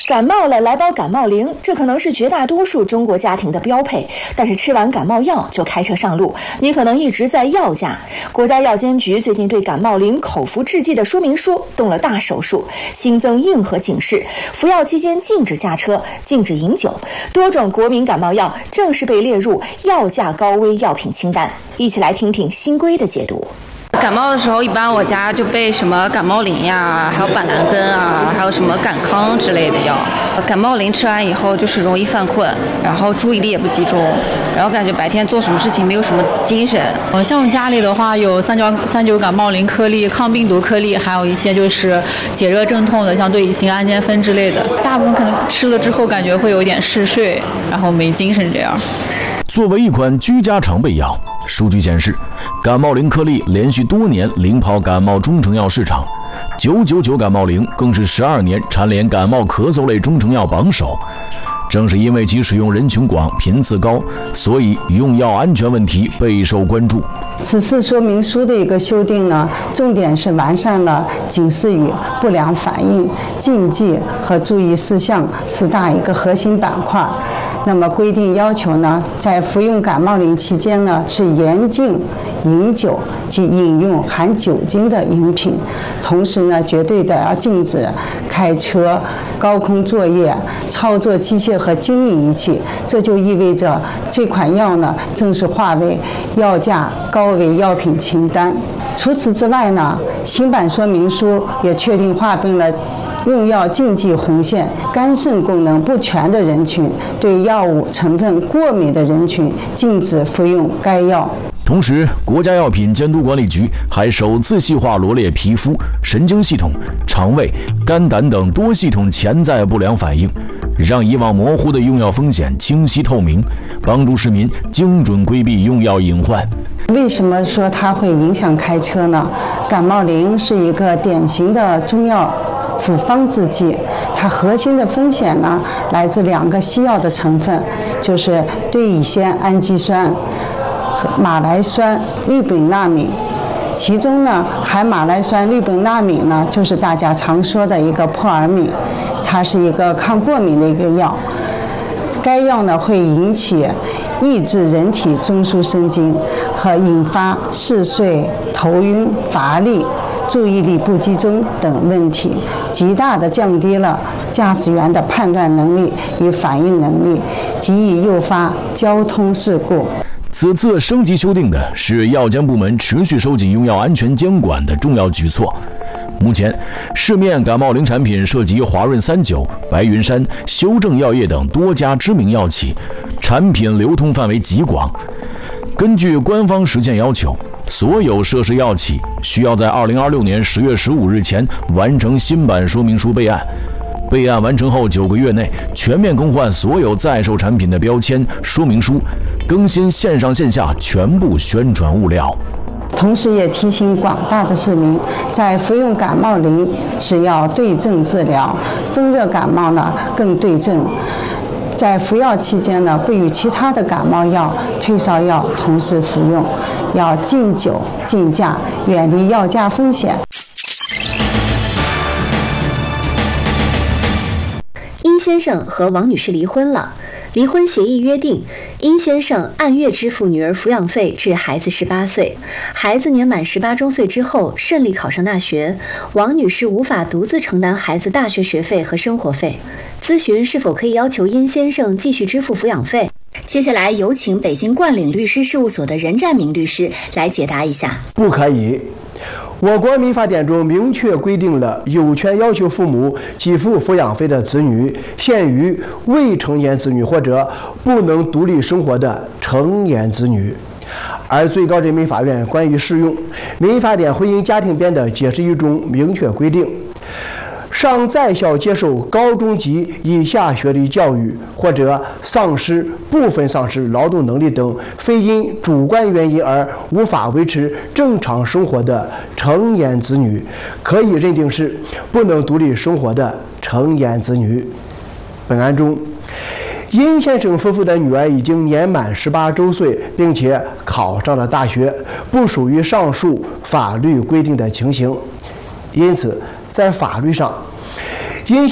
感冒了来包感冒灵，这可能是绝大多数中国家庭的标配。但是吃完感冒药就开车上路，你可能一直在药驾。国家药监局最近对感冒灵口服制剂的说明书动了大手术，新增硬核警示：服药期间禁止驾车，禁止饮酒。多种国民感冒药正式被列入药驾高危药品清单。一起来听听新规的解读。 感冒的时候，一般我家就备什么感冒灵呀，还有板蓝根啊，还有什么感康之类的药。感冒灵吃完以后就是容易犯困，然后注意力也不集中，然后感觉白天做什么事情没有什么精神。 像我家里的话，有39感冒灵颗粒、抗病毒颗粒，还有一些就是解热镇痛的，像对乙酰氨基酚之类的。大部分可能吃了之后感觉会有一点嗜睡，然后没精神这样。 作为一款居家常备药，数据显示，感冒灵颗粒连续多年领跑感冒中成药市场，999感冒灵更是12年蝉联感冒咳嗽类中成药榜首。正是因为其使用人群广、频次高，所以用药安全问题备受关注。 此次说明书的一个修订呢，重点是完善了警示语、不良反应、禁忌和注意事项4大一个核心板块。那么规定要求呢，在服用感冒灵期间呢，是严禁饮酒及饮用含酒精的饮品，同时呢，绝对的要禁止开车、高空作业、操作机械和精密仪器。这就意味着这款药呢，正式划为药驾高危药品清单。除此之外呢，新版说明书也确定划分了用药禁忌红线，肝肾功能不全的人群，对药物成分过敏的人群禁止服用该药。 同时，国家药品监督管理局还首次细化罗列皮肤、神经系统、肠胃、肝胆等多系统潜在不良反应，让以往模糊的用药风险清晰透明，帮助市民精准规避用药隐患。 为什么说它会影响开车呢？感冒灵是一个典型的中药复方制剂，它核心的风险呢，来自2个西药的成分，就是对乙酰氨基酸和马来酸氯苯那敏。其中呢，含马来酸氯苯那敏呢，就是大家常说的一个扑尔敏，它是一个抗过敏的一个药。该药呢，会引起抑制人体中枢神经和引发嗜睡、头晕、乏力、注意力不集中等问题，极大地降低了驾驶员的判断能力与反应能力，极易诱发交通事故。 此次升级修订的是药监部门持续收紧用药安全监管的重要举措。目前，市面感冒灵产品涉及华润39、白云山、修正药业等多家知名药企，产品流通范围极广。根据官方实践要求，所有涉事药企需要在2026年10月15日前完成新版说明书备案。备案完成后9个月内全面更换所有在售产品的标签、说明书，更新线上线下全部宣传物料。 同时也提醒广大的市民，在服用感冒灵是要对症治疗，风热感冒呢更对症。在服药期间呢，不与其他的感冒药、退烧药同时服用，要禁酒、禁驾，远离药驾风险。 殷先生和王女士离婚了。离婚协议约定，殷先生按月支付女儿抚养费至孩子18岁，孩子年满18周岁之后顺利考上大学，王女士无法独自承担孩子大学学费和生活费。咨询是否可以要求殷先生继续支付抚养费？接下来有请北京冠岭律师事务所的任占明律师来解答一下。 不可以。我国民法典中明确规定了有权要求父母给付抚养费的子女限于未成年子女或者不能独立生活的成年子女，而最高人民法院关于适用民法典婚姻家庭编的解释一中明确规定，尚在校接受高中及以下学历教育或者部分丧失劳动能力等非因主观原因而无法维持正常生活的成年子女，可以认定是不能独立生活的成年子女。本案中，殷先生夫妇的女儿已经年满18周岁，并且考上了大学，不属于上述法律规定的情形，因此在法律上